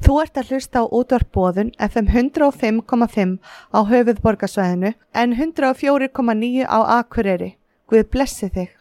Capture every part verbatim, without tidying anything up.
Þú ert að hlusta á útvarp Boðun F M hundrað og fimm komma fimm á höfuðborgarsvæðinu en hundrað og fjögur komma níu á Akureyri. Guð blessi þig.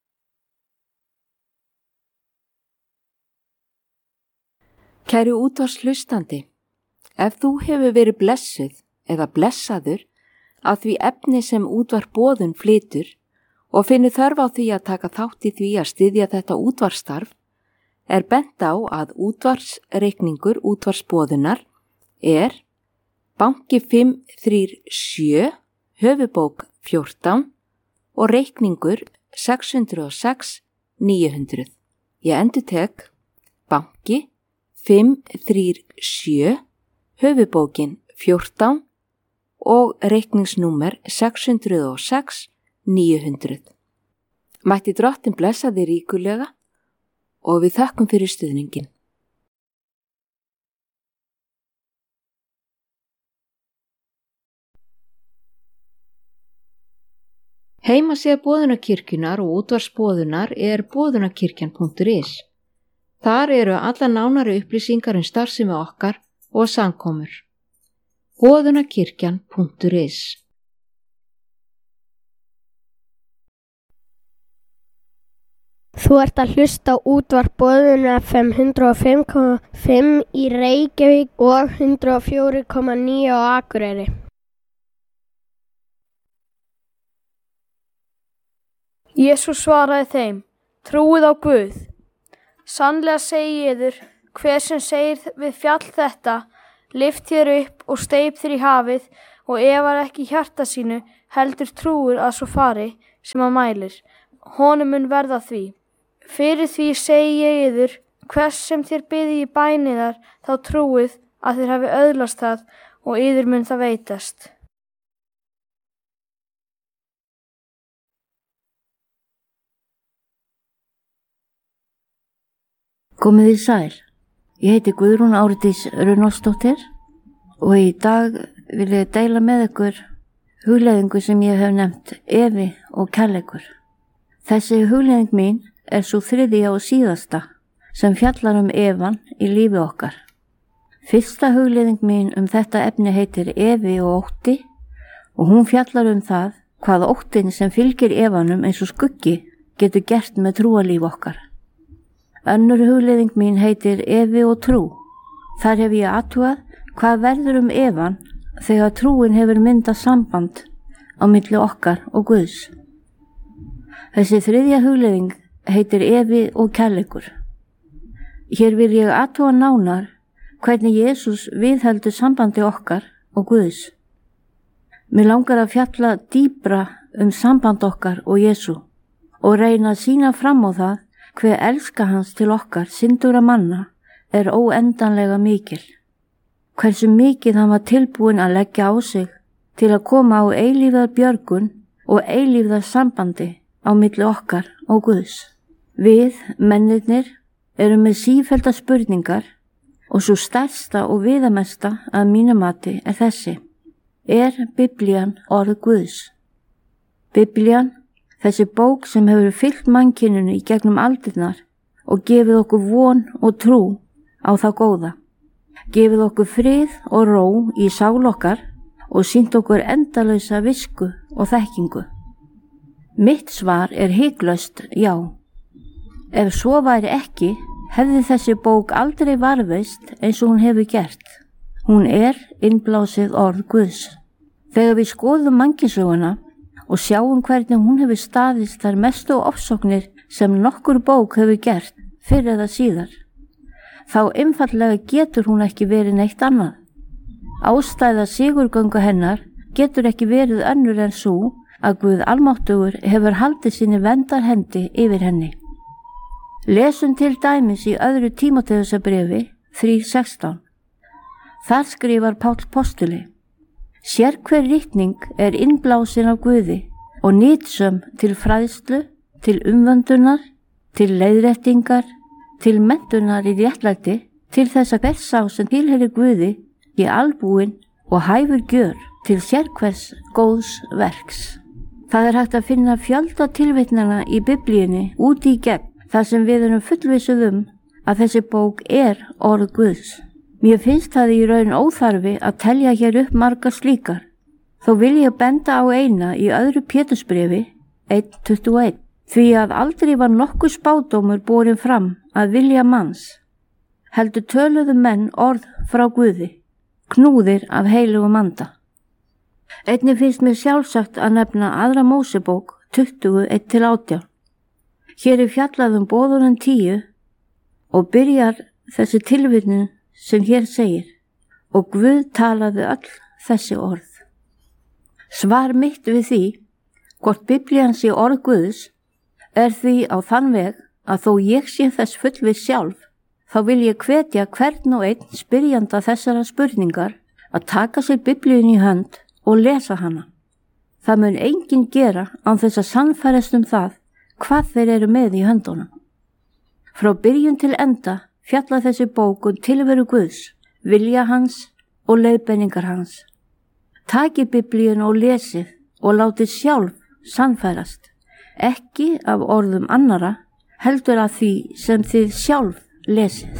Kæri útvarpshlustandi, ef þú hefur verið blessuð eða blessaður af því efni sem útvarp Boðun flytur og finnur þörf á því að taka þátt í því að styðja þetta útvarpsstarf, er bent á að útvarpsreikningur útvarpsboðunar er banki fimm þrjú sjö, höfubók fjórtán og reikningur sex hundruð og sex níu hundruð. Ég endurtek banki fimm þrjú sjö, höfubókin fjórtán og reikningsnúmer sex hundruð og sex níu hundruð. Mætti Drottinn blessa þig ríkulega og við þökkum fyrir stuðningin. Heimasíða Boðunarkirkjunnar og útvarpsboðunar er boðunarkirkjan punktur is. Þar eru alla nánari upplýsingar um starfsemi okkar og samkomur. boðunarkirkjan punktur is. Þú ert að hlusta á útvarp Boðun F M hundrað og fimm komma fimm í Reykjavík og hundrað og fjögur komma níu á Akureyri. Jesús svaraði þeim, trúið á Guð. Sannlega segi ég yður, hver sem segir við fjall þetta, lyft þér upp og steyp þér í hafið og efar ekki í hjarta sínu, heldur trúir að svo fari sem að mælir, honum mun verða því. Fyrir því segi ég yður, hvers sem þér biðið í bæniðar, þá trúið að þér hafi öðlast það og yður mun það veitast. Komið þið sæl. Ég heiti Guðrún Árdís Runólfsdóttir og í dag vil ég deila með ykkur hugleiðingu sem ég hef nefnt efi og kærleikur. Þessi hugleiðing mín er svo þriðja og síðasta sem fjallar um efan í lífi okkar. Fyrsta hugleiðing mín um þetta efni heitir efi og ótti og hún fjallar um það hvað óttin sem fylgir efanum eins og skuggi getur gert með trúarlíf okkar. Önnur hugleiðing mín heitir efi og trú. Þar hef ég athugað hvað verður um efan þegar trúin hefur myndað samband á milli okkar og Guðs. Þessi þriðja hugleiðing heitir efi og kærleikur. Hér vil ég athuga nánar hvernig Jesús viðheldur sambandi okkar og Guðs. Mér langar að fjalla dýpra um samband okkar og Jesú og reyna að sýna fram á það hver elska hans til okkar syndugra manna er óendanlega mikil. Hversu mikið hann var tilbúinn að leggja á sig til að koma á eilífðar björgun og eilífðar sambandi á milli okkar og Guðs. Við, mennirnir, erum með sífellda spurningar og svo stærsta og viðamesta að mínu mati er þessi. Er Biblían orð Guðs? Biblían, þessi bók sem hefur fylgt mannkyninu í gegnum aldirnar og gefið okkur von og trú á það góða. Gefið okkur frið og ró í sál okkar og sýnt okkur endalausa visku og þekkingu. Mitt svar er hiklaust já. Ef svo væri ekki, hefði þessi bók aldrei varðveist eins og hún hefur gert. Hún er innblásið orð Guðs. Þegar við skoðum mannkynssöguna og sjáum hvernig hún hefur staðist þær mestu ofsóknir sem nokkur bók hefur gert fyrr eða síðar, þá einfallega getur hún ekki verið neitt annað. Ástæða sigurgöngu hennar getur ekki verið önnur en sú að Guð almáttugur hefur haldið sinni verndarhendi yfir henni. Lesum til dæmis í öðru Tímóteusarbréfi þrjú sextán. Þar skrifar Páll postuli: Sérhver ritning er innblásin af Guði og nytsöm til fræðslu, til umvöndunar, til leiðréttingar, til menntunar í réttlæti, til þess að hver sá sem tilheyrir Guði í albúin og hæfur gjör til sérhvers góðs verks. Það er hægt að finna fjölda tilvitnana í Biblíunni úti í gegn þar sem við erum fullvissuð um að þessi bók er orð Guðs. Mér finnst það í raun óþarfi að telja hér upp margar slíkar, þó vil ég benda á eina í öðru Pétursbréfi eitt tuttugu og eitt, því að aldrei var nokkur spádómur borin fram að vilja manns, heldur töluðu menn orð frá Guði, knúðir af heilugum anda. Einnig finnst mér sjálfsagt að nefna aðra Mósebók tuttugu eitt til átján. Hér er fjallað um boðunum tíu og byrjar þessi tilvitnun sem hér segir: og Guð talaði öll þessi orð. Svar mitt við því hvort Biblían sé orð Guðs er því á þann veg að þó ég sé þess fullviss sjálf, þá vil ég hvetja hvern og einn spyrjanda þessara spurningar að taka sér Biblíun í hönd og lesa hana. Það mun enginn gera án þess að sannfærast um það hvað þeir eru með í höndunum. Frá byrjun til enda fjalla þessi bók um tilveru Guðs, vilja hans og leiðbeiningar hans. Takið Biblíun og lesið og látið sjálf sannfærast, ekki af orðum annara, heldur af því sem þið sjálf lesið.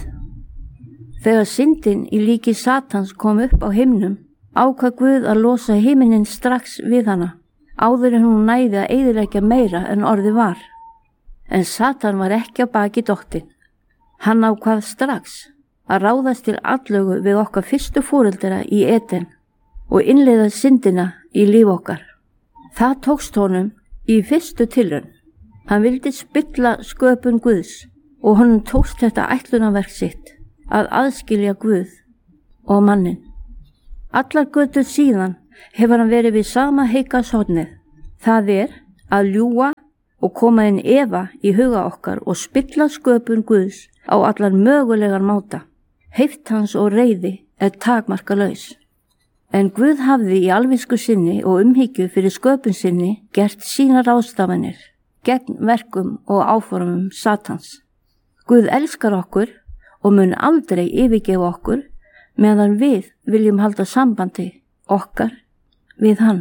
Þegar syndin í líki Satans kom upp á himnum, ákvað Guð að losa himinin strax við hana, áður en hún næði að eyðileggja meira en orðið var. En Satan var ekki á baki dottinn. Hann ákvað strax að ráðast til atlögu við okkar fyrstu foreldra í Eden og innleiða syndina í líf okkar. Það tókst honum í fyrstu tilraun. Hann vildi spilla sköpun Guðs og honum tókst þetta ætlunarverk sitt að aðskilja Guð og mannin. Allar götur síðan hefur hann verið við sama heikashornið, það er að ljúga og koma inn efa í huga okkar og spilla sköpun Guðs á allar mögulegar máta. Heift hans og reiði er takmarkalaus. En Guð hafði í alvisku sinni og umhyggju fyrir sköpun sinni gert sína ráðstafanir gegn verkum og áformum Satans. Guð elskar okkur og mun aldrei yfirgefa okkur meðan við viljum halda sambandi okkar við hann.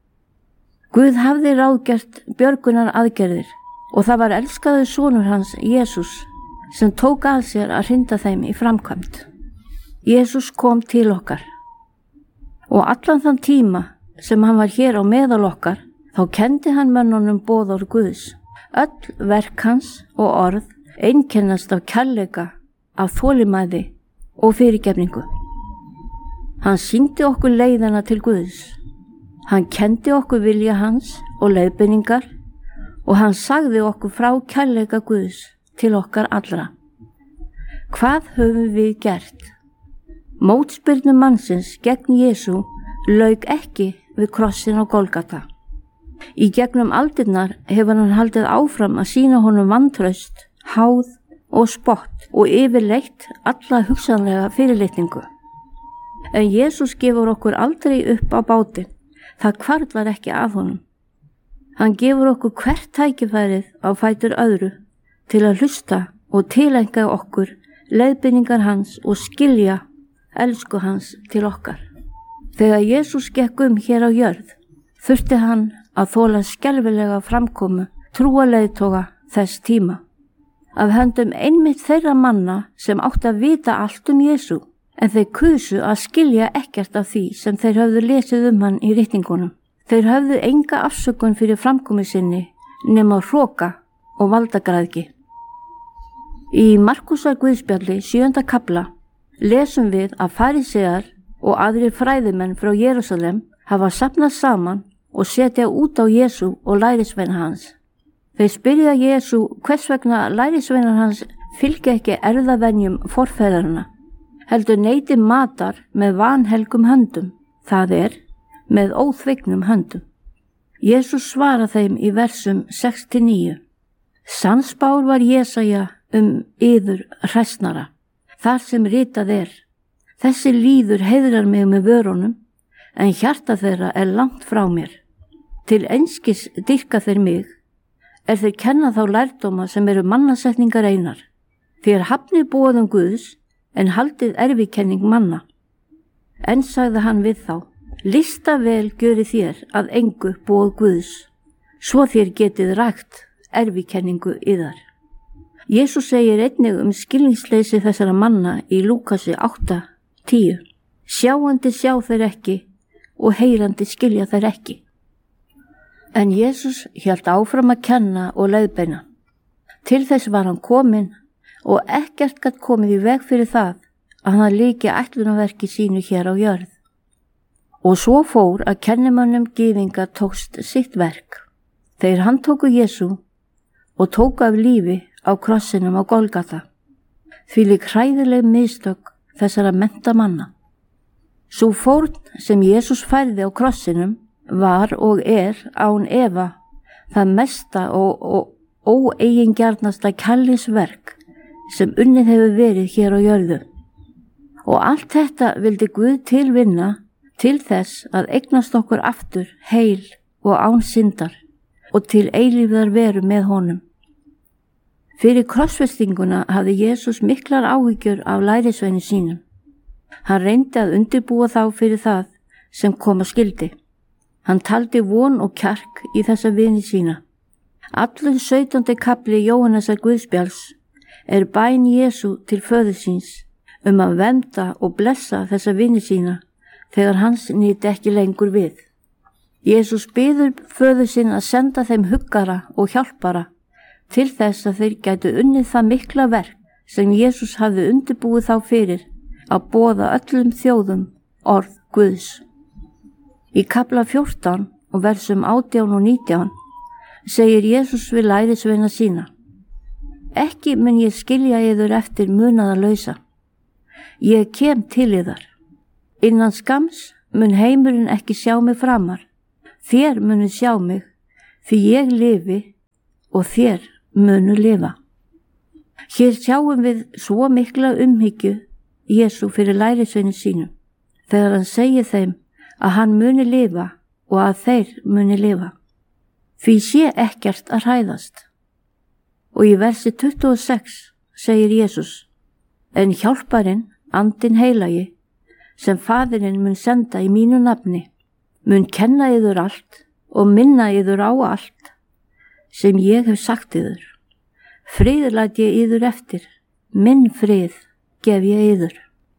Guð hafði ráðgert björgunar aðgerðir og það var elskaður sonur hans, Jesús, sem tók að sér að hrinda þeim í framkvæmd. Jesús kom til okkar og allan þann tíma sem hann var hér á meðal okkar, þá kendi hann mönnunum boðorð Guðs. Öll verk hans og orð einkennast af kærleika, af þolinmæði og fyrirgefningu. Hann sýndi okkur leiðina til Guðs. Hann kendi okkur vilja hans og leiðbeiningar og hann sagði okkur frá kærleika Guðs til okkar allra. Hvað höfum við gert? Mótspyrnu mannsins gegn Jesú lauk ekki við krossin á Golgata. Í gegnum aldirnar hefur hann haldið áfram að sýna honum vantraust, háð og spott og yfirleitt alla hugsanlega fyrirlitningu. En Jesús gefur okkur aldrei upp á bátinn, það hvarflar ekki að honum. Hann gefur okkur hvert tækifærið á fætur öðru til að hlusta og tilenga okkur leiðbeiningar hans og skilja elsku hans til okkar. Þegar Jesús gekk um hér á jörð, þurfti hann að þola skelfilega framkomu trúarleiðtoga þess tíma. Af höndum einmitt þeirra manna sem átt að vita allt um Jesú, en þeir kusu að skilja ekkert af því sem þeir höfðu lesið um hann í ritningunum. Þeir höfðu enga afsökun fyrir framkomu sinni nema hroka og valdagræðgi. Í Markúsar guðspjalli sjöunda kafla lesum við að farisear og aðrir fræðimenn frá Jerúsalem hafa safnað saman og setja út á Jesú og lærisveina hans. Þeir spyrja Jesú hvers vegna lærisveinar hans fylgja ekki erfðavenjum forfeðranna, heldur neyti matar með vanhelgum höndum, það er, með óþvegnum höndum. Jesús svara þeim í versum sex til níu. Sannspár var Jesaja um yður hræsnara, þar sem ritað er: þessi líður heiðrar mig með vörunum, en hjarta þeirra er langt frá mér. Til einskis dýrka þeir mig, er þeir kenna þá lærdóma sem eru mannasetningar einar. Þér hafnið boðum Guðs, en haldið erfikenning manna. En sagði hann við þá: lista vel gjöri þér að engu boð Guðs, svo þér getið rækt erfikenningu yðar. Jesús segir einnig um skilningsleysi þessara manna í Lúkasi átta tíu. Sjáandi sjá þeir ekki og heyrandi skilja þeir ekki. En Jesús hélt áfram að kenna og leiðbeina. Til þess var hann kominn og ekkert gat komið í veg fyrir það að hann lyki ætlunarverki sínu hér á jörð. Og svo fór að kennimönnum gyðinga tókst sitt verk. Þeir handtóku Jesú og tóku af lífi á krossinum á Golgata. Þvílík hræðileg mistök þessara mennta manna. Sú fórn sem Jesús færði á krossinum var og er án efa það mesta og, og óeigingjarnasta kærleiksverk sem unnið hefur verið hér á jörðu. Og allt þetta vildi Guð tilvinna til þess að eignast okkur aftur heil og án syndar og til eilífðar veru með honum. Fyrir krossfestinguna hafði Jesús miklar áhyggjur af lærisveini sínum. Hann reyndi að undirbúa þá fyrir það sem koma skildi. Hann taldi von og kjark í þessa vini sína. Allur sautjándi kafli Jóhannesar Guðspjalls er bæn Jesú til föður síns um að vernda og blessa þessa vini sína þegar hans nyti ekki lengur við. Jesús biður föður sinn að senda þeim huggara og hjálpara til þess að þeir gætu unnið það mikla verk sem Jesús hafði undirbúið þá fyrir að boða öllum þjóðum orð Guðs. Í kafla fjórtán og versum átján og nítján segir Jesús við lærisveina sína: Ekki mun ég skilja yður eftir munaðarlausa. Ég kem til yðar. Innan skams mun heimurinn ekki sjá mig framar. Þér munu sjá mig, því ég lifi og þér munu lifa. Hér sjáum við svo mikla umhyggju Jesú fyrir lærisveini sínum, þegar hann segir þeim að hann muni lifa og að þeir muni lifa. Því sé ekkert að hræðast. Og í versi tuttugu og sex segir Jesús: En hjálparinn, andinn heilagi, sem faðirinn mun senda í mínu nafni, mun kenna yður allt og minna yður á allt sem ég hef sagt yður. Frið læt ég yður eftir, minn frið gef ég yður.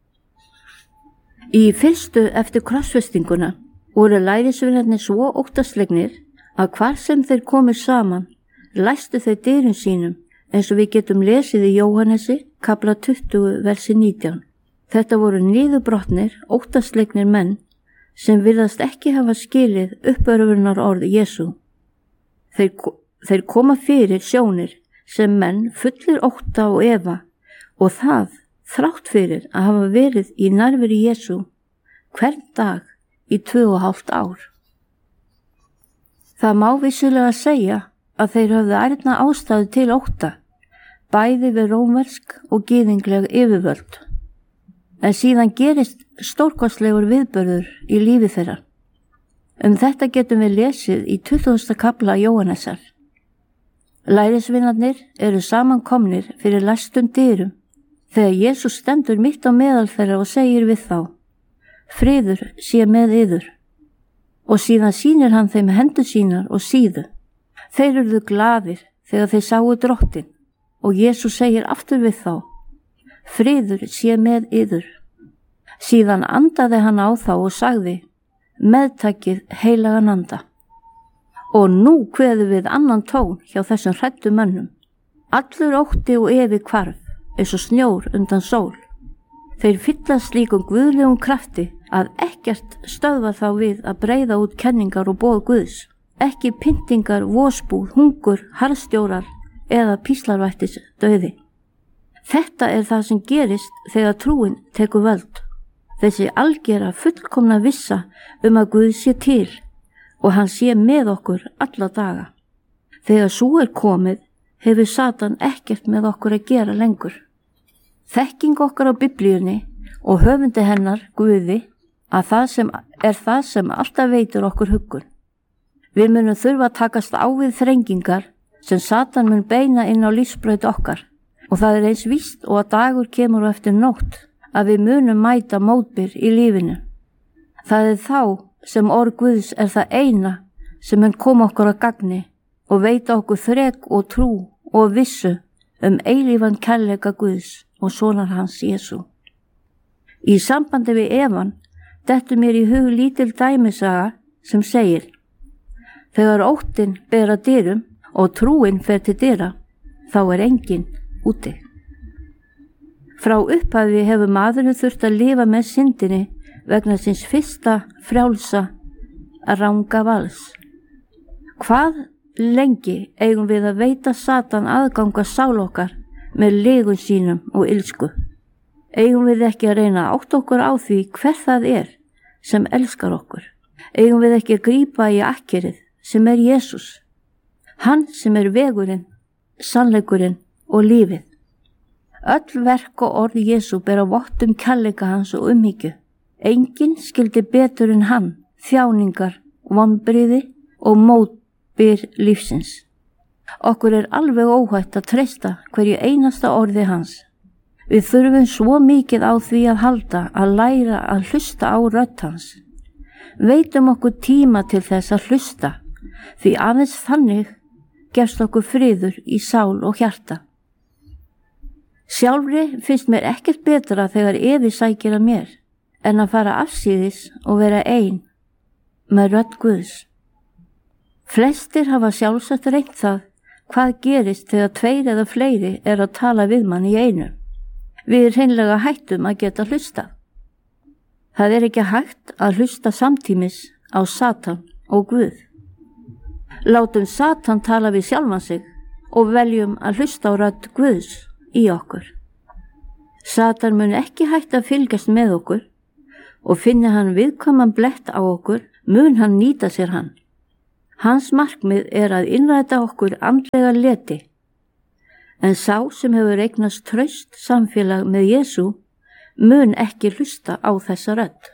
Í fyrstu eftir krossfestinguna voru lærisveinarnir svo óttaslegnir að hvar sem þeir komið saman læstu þeir dyrum sínum, eins og við getum lesið í Jóhannesi kafla tuttugu versi nítján. Þetta voru niðurbrotnir, óttaslegnir menn sem virðast ekki hafa skilið uppörfunar orð Jesú. Þeir, þeir koma fyrir sjónir sem menn fullir ótta og efa, og það þrátt fyrir að hafa verið í nærveru Jesú hvern dag í tvö og hálft ár. Það má vissulega segja að þeir höfðu ærna ástæðu til ótta, bæði við rómversk og gyðingleg yfirvöld. En síðan gerist stórkostlegur viðburður í lífi þeirra. Um þetta getum við lesið í tuttugasta kafla Jóhannesar. Lærisveinarnir eru samankomnir fyrir læstum dyrum þegar Jesús stendur mitt á meðal þeirra og segir við þá: Friður sé með yður. Og síðan sýnir hann þeim hendur sínar og síðu. Þeir urðu glaðir þegar þeir sáu Drottinn og Jesús segir aftur við þá: Friður sé með yður. Síðan andaði hann á þá og sagði: Meðtakið heilagan anda. Og nú kveður við annan tón hjá þessum hræddu mönnum. Allur ótti og efi hvarf eins og snjór undan sól. Þeir fyllast slíkum guðlegum krafti að ekkert stöðvar þá við að breiða út kenningar og boð Guðs. Ekki pyntingar, vosbúð, hungur, harðstjórar eða píslarvættis dauði. Þetta er það sem gerist þegar trúin tekur völd. Þessi algera fullkomna vissa um að Guð sé til og hann sé með okkur alla daga. Þegar svo er komið hefur Satan ekkert með okkur að gera lengur. Þekking okkar á Biblíunni og höfundi hennar, Guði, að það sem er það sem alltaf veitur okkur huggun. Við munum þurfa að takast á við þrengingar sem Satan mun beina inn á lífsbraut okkar, og það er eins víst og að dagur kemur á eftir nótt að við munum mæta mótbyr í lífinu. Það er þá sem orð Guðs er það eina sem mun koma okkur að gagni og veita okkur þrek og trú og vissu um eilífan kærleika Guðs og sonar hans Jesú. Í sambandi við evan dettur mér í hug lítil dæmisaga sem segir: þegar óttinn ber að dyrum og trúin fer til dyra, þá er enginn úti. Frá upphafi hefur maðurinn þurft að lifa með syndinni vegna síns fyrsta frjálsa ranga vals. Hvað lengi eigum við að veita Satan aðganga sál okkar með lygun sínum og ilsku? Eigum við ekki að reyna að átta okkur á því hver það er sem elskar okkur? Eigum við ekki að grípa í akkerið sem er Jesús, hann sem er vegurinn, sannleikurinn og lífið? Öll verk og orð Jesú bera vott um kærleika hans og umhyggju. Enginn skildi betur en hann þjáningar, vonbrigði og mótbyr lífsins. Okkur er alveg óhætt að treysta hverju einasta orði hans. Við þurfum svo mikið á því að halda að læra að hlusta á rödd hans. Veitum okkur tíma til þess að hlusta, því aðeins þannig gefst okkur friður í sál og hjarta. Sjálfri finnst mér ekkert betra þegar efi sækir að mér en að fara afsíðis og vera ein með rödd Guðs. Flestir hafa sjálfsagt reynt það hvað gerist þegar tveir eða fleiri er að tala við mann í einu. Við hreinlega hættum að geta hlusta. Það er ekki hægt að hlusta samtímis á Satan og Guð. Látum Satan tala við sjálfan sig og veljum að hlusta á rödd Guðs í okkur. Satan mun ekki hætta að fylgjast með okkur og finni hann viðkvæman blett á okkur, mun hann nýta sér hann. Hans markmið er að innræta okkur andlega leti, en sá sem hefur eignast traust samfélag með Jesú mun ekki hlusta á þessa rödd.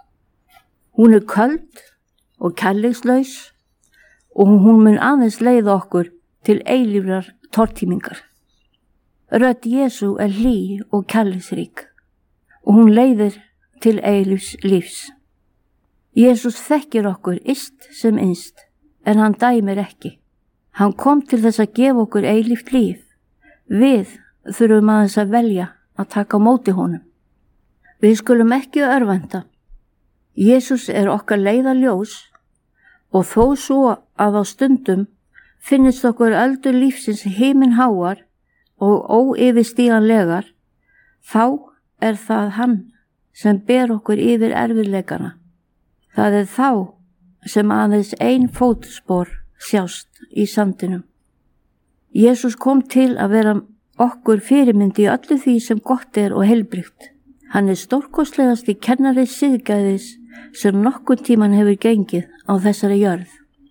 Hún er köld og kærleikslaus og hún mun aðeins leiða okkur til eilífrar tortímingar. Rödd Jesú er hlý og kærleiksrík og hún leiðir til eilífs lífs. Jesús þekkir okkur yst sem innst, en hann dæmir ekki. Hann kom til þess að gefa okkur eilíft líf. Við þurfum aðeins að velja að taka á móti honum. Við skulum ekki örvænta. Jesús er okkar leiðarljós og þó svo að á stundum finnist okkur öldur lífsins himinháar og óyfirstíganlegar, þá er það hann sem ber okkur yfir erfiðleikana. Það er þá sem aðeins ein fótspor sjást í sandinum. Jesús kom til að vera okkur fyrirmyndi í öllu því sem gott er og heilbrigt. Hann er stórkostlegasti kennari siðgæðis sem nokkurn tíman hefur gengið á þessari jörð.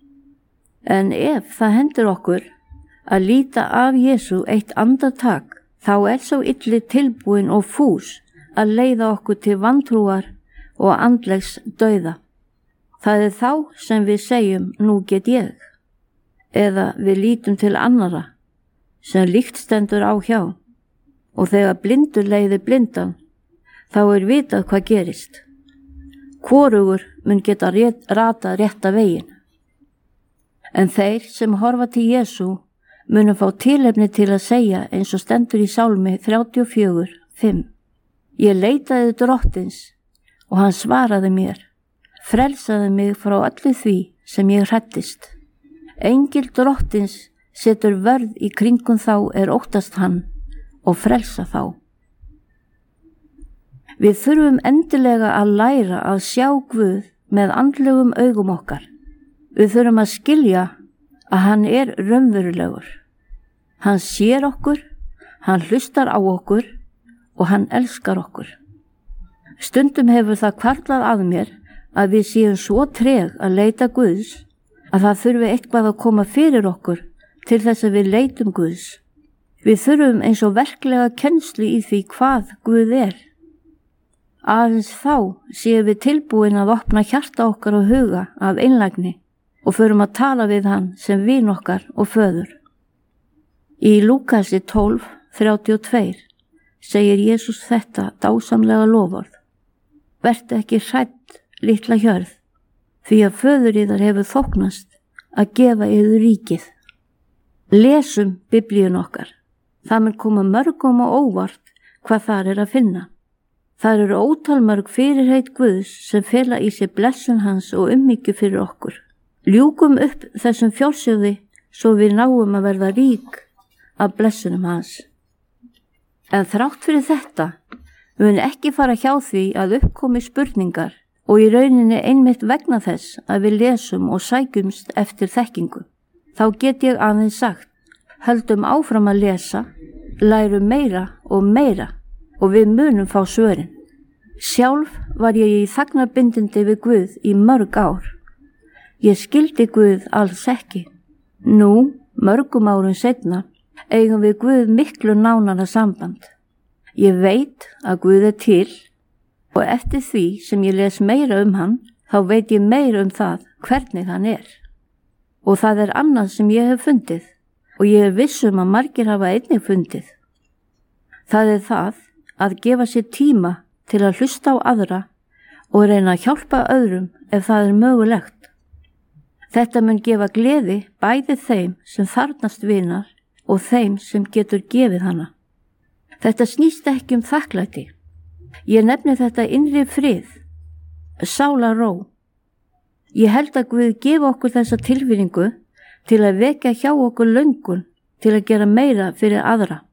En ef það hendur okkur að líta af Jesú eitt andartak, þá er svo illi tilbúin og fús að leiða okkur til vantrúar og andlegs dauða. Það er þá sem við segjum nú get ég, eða við lítum til annara sem líkt stendur á hjá, og þegar blindur leiðir blindan, þá er vitað hvað gerist. Hvorugur mun geta rata rétta veginn. En þeir sem horfa til Jesú munum fá tilefni til að segja eins og stendur í Sálmi þrjátíu og fjögur, fimm. Ég leitaði drottins og hann svaraði mér, frelsaði mig frá öllu því sem ég hræddist. Engil drottins setur vörð í kringum þá er óttast hann og frelsa þá. Við þurfum endilega að læra að sjá Guð með andlegum augum okkar. Við þurfum að skilja að hann er raunverulegur. Hann sér okkur, hann hlustar á okkur og hann elskar okkur. Stundum hefur það hvarflað að mér að við séum svo treg að leita Guðs að það þurfi eitthvað að koma fyrir okkur til þess að við leitum Guðs. Við þurfum eins og verklega kennslu í því hvað Guð er. Aðeins þá séum við tilbúin að opna hjarta okkar og huga af einlægni og förum að tala við hann sem vin okkar og föður. Í Lúkasi tólf, þrjátíu og tvö segir Jesús þetta dásamlega loforð. Vertu ekki hrædd, litla hjörð, því að föður yðar hefur þóknast að gefa yður ríkið. Lesum Biblíun okkar. Það mun koma mörgum á óvart hvað þar er að finna. Það eru ótalmörg fyrirheit Guðs sem fela í sig blessun hans og umhyggju fyrir okkur. Ljúkum upp þessum fjársjóði svo við náum að verða rík af blessunum hans. En þrátt fyrir þetta mun ekki fara hjá því að uppkomi spurningar og í rauninni einmitt vegna þess að við lesum og sækjumst eftir þekkingu. Þá get ég aðeins sagt, höldum áfram að lesa, lærum meira og meira og við munum fá svörin. Sjálf var ég í þagnarbindindi við Guð í mörg ár. Ég skildi Guð alls ekki. Nú, mörgum árum seinna, eigum við Guð miklu nánara samband. Ég veit að Guð er til og eftir því sem ég les meira um hann, þá veit ég meira um það hvernig hann er. Og það er annað sem ég hef fundið og ég er viss um að margir hafa einnig fundið. Það er það að gefa sér tíma til að hlusta á aðra og reyna að hjálpa öðrum ef það er mögulegt. Þetta mun gefa gleði bæði þeim sem þarnast vinar og þeim sem getur gefið hana. Þetta snýst ekki um þakklæti. Ég nefni þetta innri frið, sálarró. Ég held að Guð gefa okkur þessa tilfinningu til að vekja hjá okkur löngun til að gera meira fyrir aðra.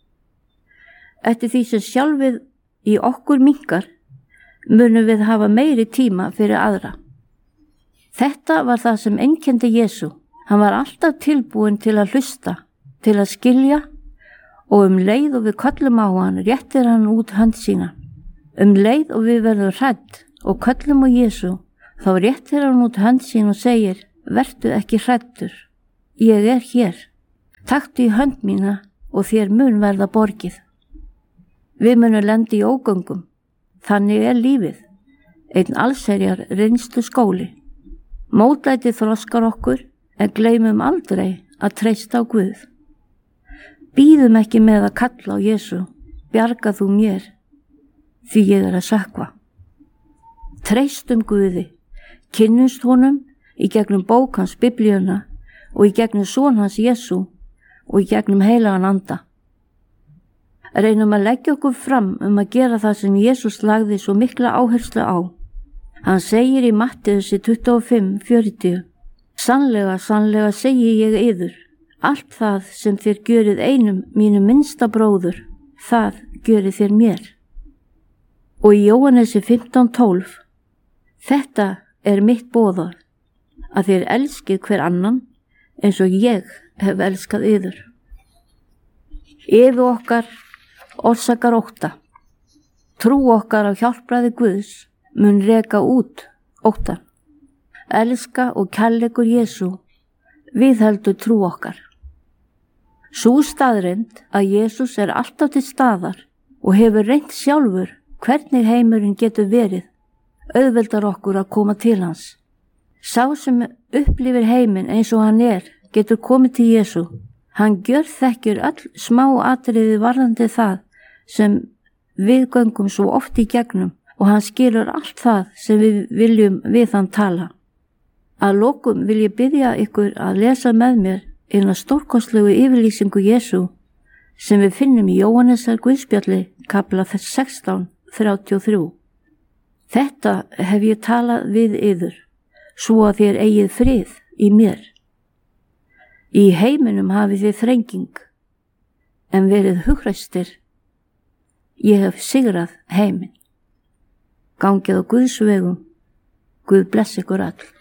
Eftir því sem sjálfið í okkur minnkar, munum við hafa meiri tíma fyrir aðra. Þetta var það sem einkenndi Jesú. Hann var alltaf tilbúin til að hlusta, til að skilja og um leið og við köllum á hann réttir hann út hönd sína. Um leið og við verðum hrædd og köllum á Jesú, þá réttir hann út hönd sín og segir, vertu ekki hræddur, ég er hér. Taktu í hönd mína og þér mun verða borgið. Við munum lendi í ógöngum. Þannig er lífið, einn allsherjar reynslu skóli. Mótlæti þroskar okkur en gleymum aldrei að treysta á Guð. Bíðum ekki með að kalla á Jesú, bjarga þú mér, því ég er að sökkva. Treystum Guði, kynnumst honum í gegnum bók hans Biblíuna og í gegnum son hans Jesú og í gegnum heilagan anda. Reynum að leggja okkur fram um að gera það sem Jesús lagði svo mikla áherslu á. Hann segir í Mattheusi tuttugu og fimm fjörutíu, sannlega, sannlega segi ég yður, allt það sem þér gjörið einum mínu minnsta bróður, það gjörið þér mér. Og í Jóhannesi fimmtán tólf, þetta er mitt boðorð, að þér elskið hver annan eins og ég hef elskað yður. Yðu okkar orsakar ótta. Trú okkar á hjálpræði Guðs mun reka út óttan. Elska og kærleikur Jesú viðheldur trú okkar. Sú staðreynd að Jesús er alltaf til staðar og hefur reynt sjálfur hvernig heimurinn getur verið, auðveldar okkur að koma til hans. Sá sem upplifir heiminn eins og hann er getur komið til Jesú. Hann gjörþekkir öll smá atriði varðandi það sem við göngum svo oft í gegnum og hann skilur allt það sem við viljum við hann tala. Að lokum vil ég biðja ykkur að lesa með mér eina stórkostlegu yfirlýsingu Jesú sem við finnum í Jóhannesar Guðspjalli kafla sextán þrjátíu og þrjú. Þetta hef ég talað við yður, svo að þér eigið frið í mér. Í heiminum hafið þið þrenging, en verið hugræstir, ég hef sigrað heiminn. Gangið á Guðs vegum, Guð blessi ykkur all.